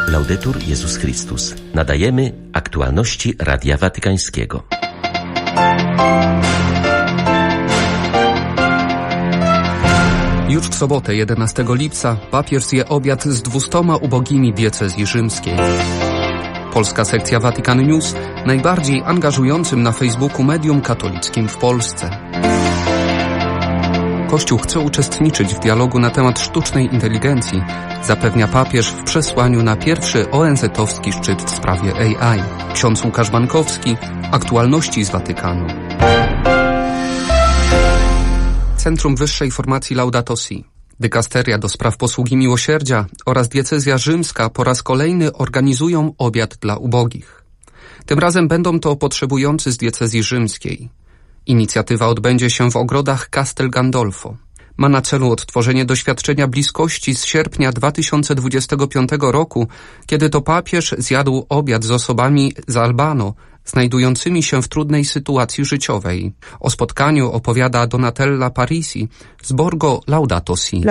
Laudetur Jezus Chrystus. Nadajemy aktualności Radia Watykańskiego. Już w sobotę, 11 lipca, papież zje obiad z 200 ubogimi diecezji rzymskiej. Polska sekcja Vatican News, najbardziej angażującym na Facebooku medium katolickim w Polsce. Kościół chce uczestniczyć w dialogu na temat sztucznej inteligencji, zapewnia papież w przesłaniu na pierwszy ONZ-owski szczyt w sprawie AI. Ksiądz Łukasz Bankowski, aktualności z Watykanu. Centrum Wyższej Formacji Laudato Si, dykasteria do spraw posługi miłosierdzia oraz diecezja rzymska po raz kolejny organizują obiad dla ubogich. Tym razem będą to potrzebujący z diecezji rzymskiej. Inicjatywa odbędzie się w ogrodach Castel Gandolfo. Ma na celu odtworzenie doświadczenia bliskości z sierpnia 2025 roku, kiedy to papież zjadł obiad z osobami z Albano, znajdującymi się w trudnej sytuacji życiowej. O spotkaniu opowiada Donatella Parisi z Borgo Laudato Si.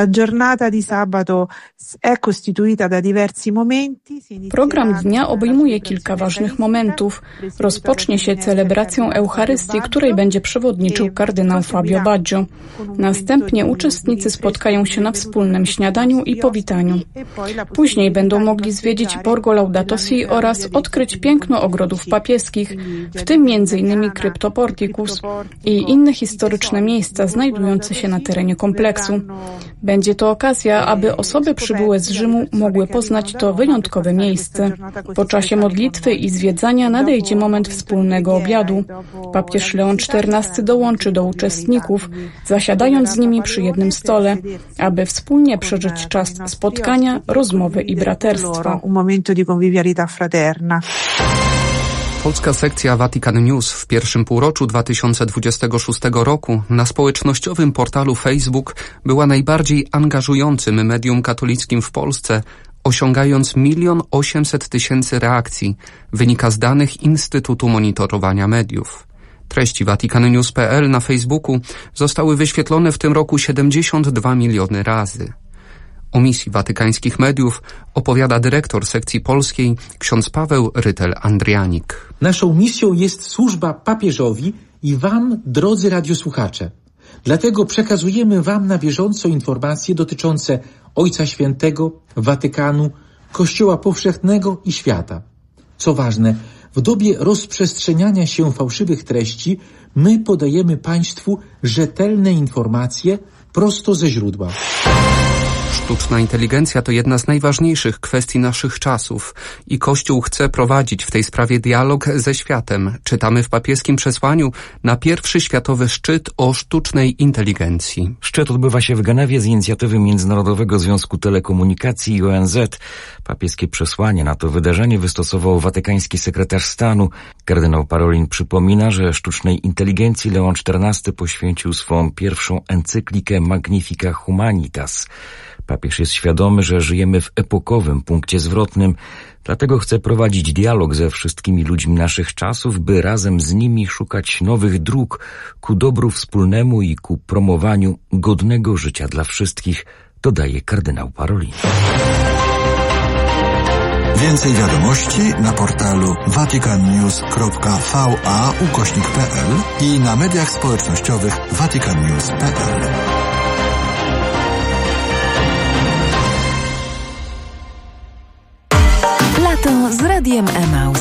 Program dnia obejmuje kilka ważnych momentów. Rozpocznie się celebracją Eucharystii, której będzie przewodniczył kardynał Fabio Baggio. Następnie uczestnicy spotkają się na wspólnym śniadaniu i powitaniu. Później będą mogli zwiedzić Borgo Laudato Si oraz odkryć piękno ogrodów papieskich, w tym m.in. Crypto Porticus i inne historyczne miejsca znajdujące się na terenie kompleksu. Będzie to okazja, aby osoby przybyłe z Rzymu mogły poznać to wyjątkowe miejsce. Po czasie modlitwy i zwiedzania nadejdzie moment wspólnego obiadu. Papież Leon XIV dołączy do uczestników, zasiadając z nimi przy jednym stole, aby wspólnie przeżyć czas spotkania, rozmowy i braterstwa. Polska sekcja Vatican News w pierwszym półroczu 2026 roku na społecznościowym portalu Facebook była najbardziej angażującym medium katolickim w Polsce, osiągając 1 800 000 reakcji, wynika z danych Instytutu Monitorowania Mediów. Treści vaticannews.pl na Facebooku zostały wyświetlone w tym roku 72 miliony razy. O misji watykańskich mediów opowiada dyrektor sekcji polskiej ksiądz Paweł Rytel-Andrianik. Naszą misją jest służba papieżowi i wam, drodzy radiosłuchacze. Dlatego przekazujemy wam na bieżąco informacje dotyczące Ojca Świętego, Watykanu, Kościoła Powszechnego i świata. Co ważne, w dobie rozprzestrzeniania się fałszywych treści my podajemy państwu rzetelne informacje prosto ze źródła. Sztuczna inteligencja to jedna z najważniejszych kwestii naszych czasów i Kościół chce prowadzić w tej sprawie dialog ze światem. Czytamy w papieskim przesłaniu na pierwszy światowy szczyt o sztucznej inteligencji. Szczyt odbywa się w Genewie z inicjatywy Międzynarodowego Związku Telekomunikacji i ONZ. Papieskie przesłanie na to wydarzenie wystosował watykański sekretarz stanu. Kardynał Parolin przypomina, że sztucznej inteligencji Leon XIV poświęcił swą pierwszą encyklikę Magnifica Humanitas. Papież jest świadomy, że żyjemy w epokowym punkcie zwrotnym, dlatego chce prowadzić dialog ze wszystkimi ludźmi naszych czasów, by razem z nimi szukać nowych dróg ku dobru wspólnemu i ku promowaniu godnego życia dla wszystkich, dodaje kardynał Parolin. Więcej wiadomości na portalu vaticannews.va/pl i na mediach społecznościowych vaticannews.pl. Lato z Radiem Emaus.